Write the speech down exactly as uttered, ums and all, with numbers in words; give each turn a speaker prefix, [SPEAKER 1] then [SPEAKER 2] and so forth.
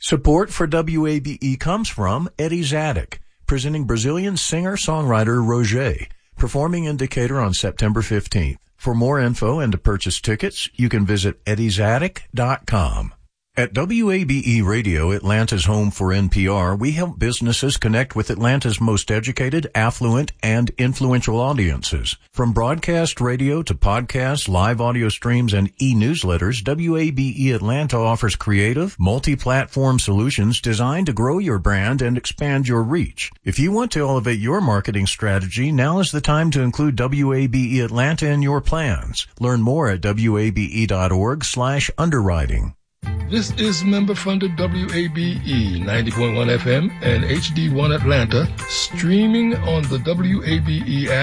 [SPEAKER 1] Support for W A B E comes from Eddie's Attic, presenting Brazilian singer-songwriter Roger, performing in Decatur on September fifteenth. For more info and to purchase tickets, you can visit eddies attic dot com. At W A B E Radio, Atlanta's home for N P R, we help businesses connect with Atlanta's most educated, affluent, and influential audiences. From broadcast radio to podcasts, live audio streams, and e-newsletters, W A B E Atlanta offers creative, multi-platform solutions designed to grow your brand and expand your reach. If you want to elevate your marketing strategy, now is the time to include W A B E Atlanta in your plans. Learn more at W A B E dot org slash underwriting.
[SPEAKER 2] This is member-funded W A B E ninety point one F M and H D one Atlanta, streaming on the W A B E app.